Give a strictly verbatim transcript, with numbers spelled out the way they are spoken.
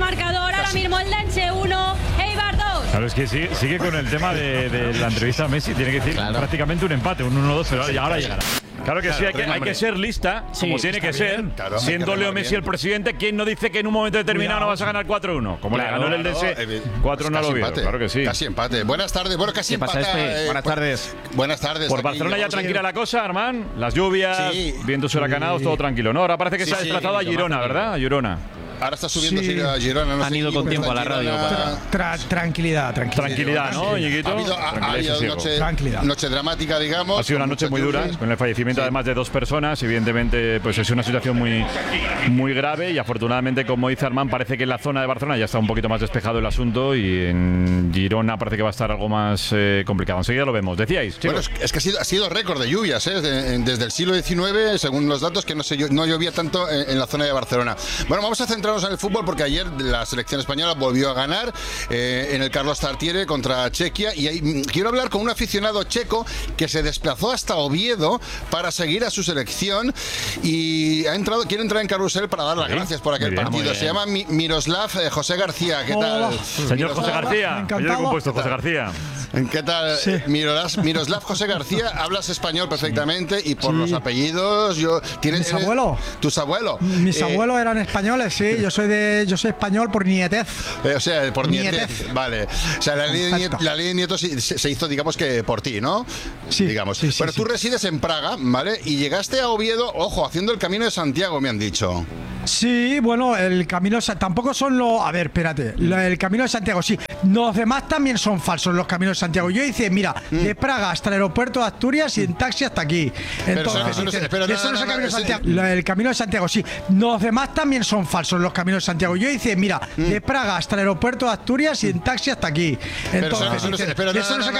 marcador ahora mismo el Elche uno, Eibar dos. Claro, es que sigue, sigue con el tema de, de la entrevista a Messi. Tiene que decir claro. prácticamente un empate, un uno dos, pero ahora llegará. Claro que claro, sí, hay que, hay que ser lista, sí, como tiene que ser. Bien, claro, siendo Leo Messi bien. el presidente, ¿quién no dice que en un momento determinado Cuidado. no vas a ganar cuatro uno? Como claro, le ganó el Elche claro, cuatro uno al Oviedo. Claro que sí. Casi empate. Buenas tardes. Bueno, casi empate. Eh, Buenas tardes. Buenas tardes. Por Barcelona ya tranquila la cosa, Armán. Las lluvias, sí. vientos huracanados, sí. todo tranquilo. No, ahora parece que sí, se ha desplazado sí, a Girona, ¿verdad? A Girona. Ahora está subiendo sí. a Girona. No Han sé ido con tiempo a la radio. Para... Tra tranquilidad, tranquilidad. Tranquilidad, ¿no, Ñiquito? Ha habido, ha, ha habido noche, tranquilidad. noche dramática, digamos. Ha sido una noche muy dura, con el fallecimiento sí. además de dos personas. Evidentemente, pues es una situación muy, muy grave y afortunadamente, como dice Armán, parece que en la zona de Barcelona ya está un poquito más despejado el asunto y en Girona parece que va a estar algo más eh, complicado. Enseguida lo vemos. ¿Decíais? Chicos? Bueno, es, es que ha sido, ha sido récord de lluvias, ¿eh? De, desde el siglo diecinueve, según los datos, que no, se, no llovía tanto en, en la zona de Barcelona. Bueno, vamos a centrarnos en el fútbol porque ayer la selección española volvió a ganar eh, en el Carlos Tartiere contra Chequia y ahí, quiero hablar con un aficionado checo que se desplazó hasta Oviedo para seguir a su selección y ha entrado, quiere entrar en carrusel para dar las ¿Sí? gracias por aquel bien, partido. Se llama Mi Miroslav eh, José García. ¿Qué tal? Hola. Señor Miroslav. José García. Yo he compuesto José García. ¿Qué tal? Sí. Miroslav, Miroslav José García, hablas español perfectamente y por sí. los apellidos yo tienes mis abuelos. ¿Tus abuelos? Mis eh, abuelos eran españoles, sí. Yo soy de yo soy español por nietez. Eh, o sea, por nietez. nietez. Vale. O sea, la ley, de nieto, la ley de nietos se, se hizo, digamos que por ti, ¿no? Sí. Digamos. Sí, sí, bueno, sí. tú resides en Praga, ¿vale? Y llegaste a Oviedo, ojo, haciendo el Camino de Santiago, me han dicho. Sí, bueno, el camino tampoco son los... A ver, espérate, el Camino de Santiago, sí. Los demás también son falsos, los Caminos de Santiago. Yo hice, mira, mm. de Praga hasta el aeropuerto de Asturias y en taxi hasta aquí. Entonces, eso no es el Camino de Santiago. El Camino de Santiago, sí. Los demás también son falsos, los Caminos de Santiago. Yo hice, mira, mm. de Praga hasta el aeropuerto de Asturias y en taxi hasta aquí. Entonces, pero eso no es,